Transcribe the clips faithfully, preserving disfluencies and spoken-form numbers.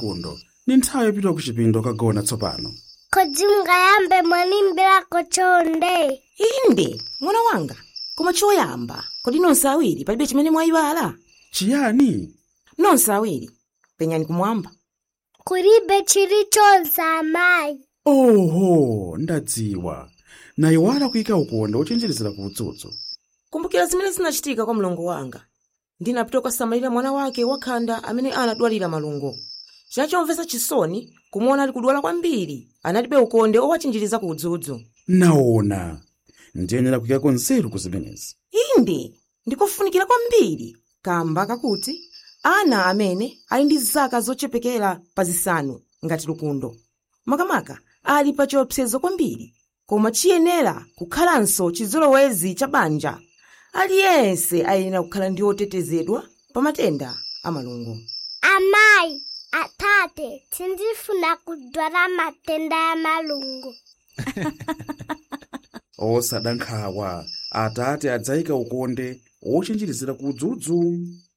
kundo ni nthawi yopita ku chipindo kagona tsopano. Kodi mungayambe mwanimbirako chonde? Inde, mwana wanga. Koma choyamba, kodi nonse awiri palibe chimene mwayiwala? Chiyani? Nonse awiri, penyani kumwamba. Kulibe chilichonse amayi. Oho, ndadziwa. Nayiwala kuyika ukonde ochenjerezera ku udzudzu. Kumbukira zimene zinachitika kwa mlongo wanga. Ndinapita kusamalira mwana wake wakhanda amene anadwalira malungo. Chinachomvetsa chisoni kumuona ali kudwala kwambiri. Analibe ukonde owachinjiriza ku udzudzu. Naona. Ndiyenera kuyika nzeru ku zimenezi. Inde, ndikofunikira kwambiri. Kamba kakuti ana amene ali ndi zaka zochepekera pa zisanu ngati Lukundo. Makamaka ali pa chiopsezo kwambiri. Koma chiyenera kukhalanso chizolowezi cha banja. Aliyense ayenera kukhala ndi otetezedwa pa matenda a malungo. Amayi, atate, sindifuna kudwala matenda ya malungo. Osadandaula, atate adzayika ukonde ochenjerezera ku udzudzu.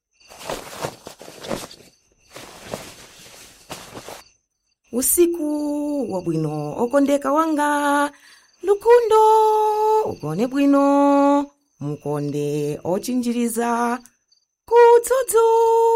Usiku wabwino okondeka wanga, Lukundo ugone bwino, mukonde ochinjiriza ku udzudzu.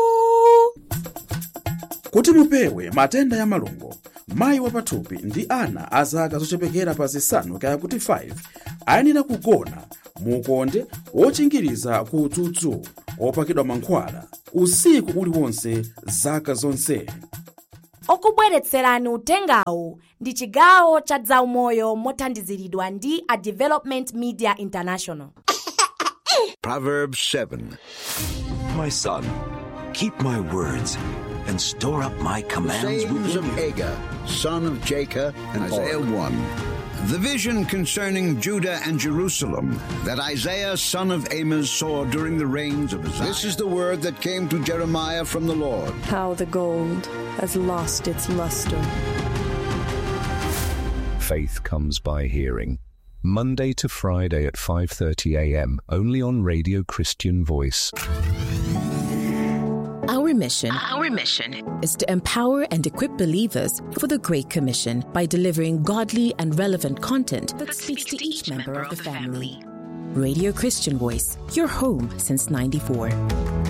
Kuti mupewe matenda ya malungo, mayi wapathupi ndi ana azaka zochepekera pa zisanu kaya kuti five ayenera kugona mukonde wochingiriza ku udzudzu opakidwa mankhwala usiku uliwonse zaka zonse. Okubweretserani utengawu ndi chigawo cha zaumoyo mothandiziridwa ndi a Development Media International. Proverbs seven. My son, keep my words and store up my commands Sayings within of you. Agur, son of Jacob, and Isaiah one. The vision concerning Judah and Jerusalem that Isaiah son of Amos saw during the reigns of Uzziah. This is the word that came to Jeremiah from the Lord. How the gold has lost its luster. Faith comes by hearing. Monday to Friday at five thirty a.m. only on Radio Christian Voice. Our mission, Our mission is to empower and equip believers for the Great Commission by delivering godly and relevant content that, that speaks, speaks to each member of the family. family. Radio Christian Voice, your home since ninety-four.